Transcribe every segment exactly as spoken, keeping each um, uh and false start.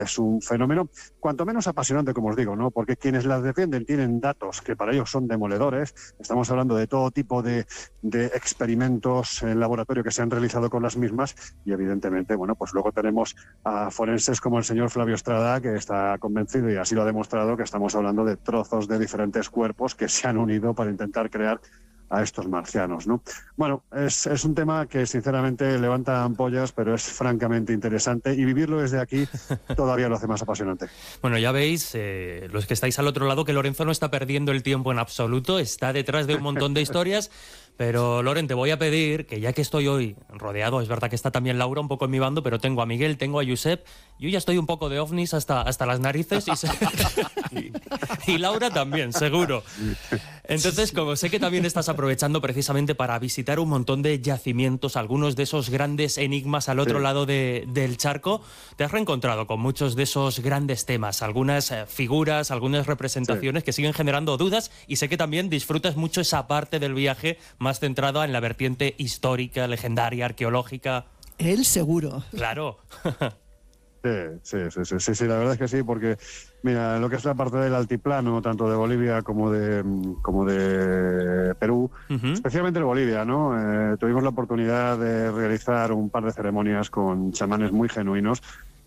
Es un fenómeno cuanto menos apasionante, como os digo, ¿no? Porque quienes las defienden tienen datos que para ellos son demoledores. Estamos hablando de todo tipo de, de experimentos en laboratorio que se han realizado con las mismas y evidentemente, bueno, pues luego tenemos a forenses como el señor Flavio Estrada, que está convencido y así lo ha demostrado, que estamos hablando de trozos de diferentes cuerpos que se han unido para intentar crear a estos marcianos, ¿no? Bueno, es, es un tema que sinceramente levanta ampollas, pero es francamente interesante y vivirlo desde aquí todavía lo hace más apasionante. Bueno, ya veis, eh, los que estáis al otro lado, que Lorenzo no está perdiendo el tiempo en absoluto, está detrás de un montón de historias. Pero, Loren, te voy a pedir que ya que estoy hoy rodeado, es verdad que está también Laura un poco en mi bando, pero tengo a Miguel, tengo a Josep, yo ya estoy un poco de ovnis hasta, hasta las narices y, se... y, y Laura también, seguro. Entonces, como sé que también estás aprovechando precisamente para visitar un montón de yacimientos, algunos de esos grandes enigmas al otro sí. lado de, del charco, te has reencontrado con muchos de esos grandes temas, algunas eh, figuras, algunas representaciones sí. que siguen generando dudas, y sé que también disfrutas mucho esa parte del viaje más centrada en la vertiente histórica, legendaria, arqueológica. Él seguro. Claro. Sí, sí, sí, sí, sí, sí, la verdad es que sí, porque mira, lo que es la parte del altiplano, tanto de Bolivia como de como de Perú, uh-huh. especialmente de Bolivia, ¿no? Eh, tuvimos la oportunidad de realizar un par de ceremonias con chamanes muy genuinos,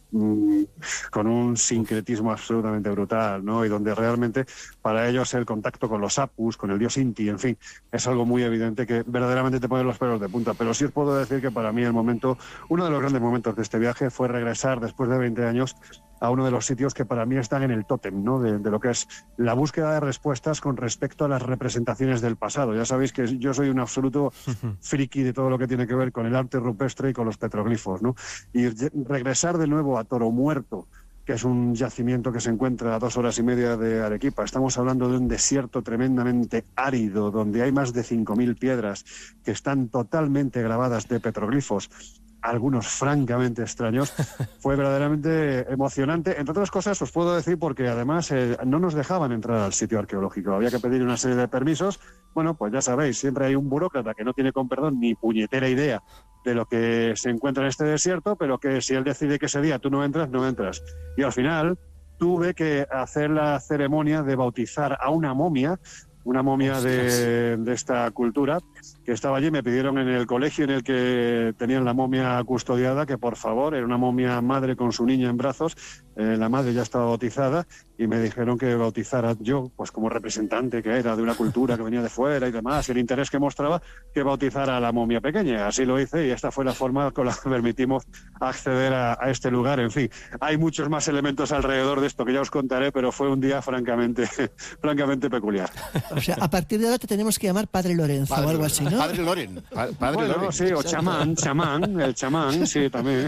con un sincretismo absolutamente brutal, ¿no? Y donde realmente para ellos el contacto con los apus, con el dios Inti, en fin, es algo muy evidente que verdaderamente te pone los pelos de punta. Pero sí os puedo decir que para mí el momento, uno de los grandes momentos de este viaje fue regresar después de veinte años a uno de los sitios que para mí están en el tótem, ¿no? De, de lo que es la búsqueda de respuestas con respecto a las representaciones del pasado. Ya sabéis que yo soy un absoluto friki de todo lo que tiene que ver con el arte rupestre y con los petroglifos, ¿no? Y regresar de nuevo a Toro Muerto, que es un yacimiento que se encuentra a dos horas y media de Arequipa. Estamos hablando de un desierto tremendamente árido, donde hay más de cinco mil piedras que están totalmente grabadas de petroglifos, algunos francamente extraños. Fue verdaderamente emocionante. Entre otras cosas, os puedo decir, porque además eh, no nos dejaban entrar al sitio arqueológico. Había que pedir una serie de permisos. Bueno, pues ya sabéis, siempre hay un burócrata que no tiene, con perdón, ni puñetera idea de lo que se encuentra en este desierto, pero que si él decide que ese día tú no entras, no entras. Y al final tuve que hacer la ceremonia de bautizar a una momia, una momia de, de esta cultura, que estaba allí. Me pidieron en el colegio en el que tenían la momia custodiada que por favor, era una momia madre con su niña en brazos, eh, la madre ya estaba bautizada y me dijeron que bautizara yo, pues como representante que era de una cultura que venía de fuera y demás, y el interés que mostraba, que bautizara a la momia pequeña. Así lo hice y esta fue la forma con la que permitimos acceder a, a este lugar. En fin, hay muchos más elementos alrededor de esto que ya os contaré, pero fue un día francamente, francamente peculiar. O sea, a partir de ahora te tenemos que llamar Padre Lorenzo padre, o algo así, ¿no? Padre Loren. Pa- padre bueno, Loren. sí, o chamán, chamán, el chamán, sí, también.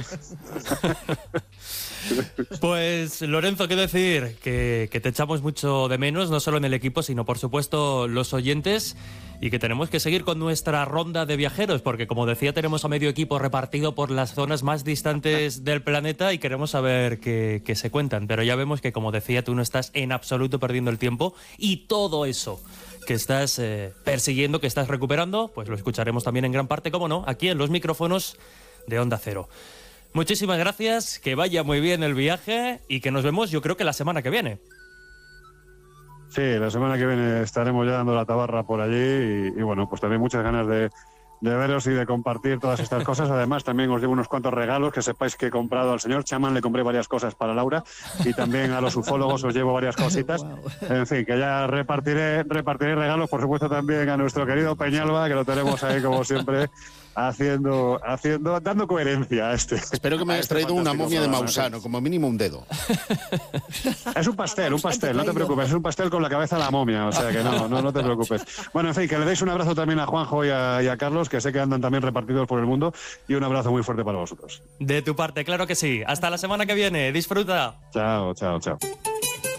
Pues, Lorenzo, ¿qué decir? Que, que te echamos mucho de menos, no solo en el equipo, sino por supuesto los oyentes, y que tenemos que seguir con nuestra ronda de viajeros, porque como decía, tenemos a medio equipo repartido por las zonas más distantes del planeta y queremos saber qué, qué se cuentan. Pero ya vemos que, como decía, tú no estás en absoluto perdiendo el tiempo, y todo eso que estás eh, persiguiendo, que estás recuperando, pues lo escucharemos también en gran parte, como no, aquí en los micrófonos de Onda Cero. Muchísimas gracias, que vaya muy bien el viaje y que nos vemos, yo creo que la semana que viene. Sí, la semana que viene estaremos ya dando la tabarra por allí y, y bueno, pues también muchas ganas de, de veros y de compartir todas estas cosas. Además, también os llevo unos cuantos regalos, que sepáis que he comprado al señor chamán, le compré varias cosas para Laura, y también a los ufólogos os llevo varias cositas. En fin, que ya repartiré, repartiré regalos, por supuesto también a nuestro querido Peñalba, que lo tenemos ahí como siempre, haciendo, haciendo, dando coherencia a este. Espero que me hayas este traído una momia de programa. Mausano, como mínimo un dedo. Es un pastel, un pastel, no te preocupes, es un pastel con la cabeza de la momia, o sea que no, no, no te preocupes. Bueno, en fin, que le deis un abrazo también a Juanjo y a, y a Carlos, que sé que andan también repartidos por el mundo, y un abrazo muy fuerte para vosotros. De tu parte, claro que sí. Hasta la semana que viene, disfruta. Chao, chao, chao.